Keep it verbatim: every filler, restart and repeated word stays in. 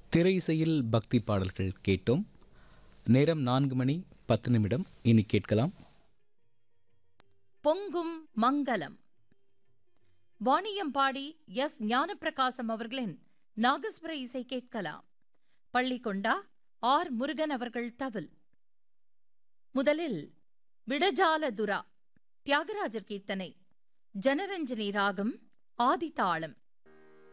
திரை இசையில் பக்தி பாடல்கள் கேட்டோம். நேரம் நான்கு மணி பத்து நிமிடம். இனி கேட்கலாம் பொங்கும் மங்களம். வாணியம்பாடி எஸ் ஞானப்பிரகாசம் அவர்களின் நாகஸ்வர இசை கேட்கலாம். பள்ளிகொண்டா ஆர் முருகன் அவர்கள் தவில். முதலில் விடஜால துரா தியாகராஜர் கீர்த்தனை. ஜனரஞ்சனி ராகம், ஆதிதாளம்.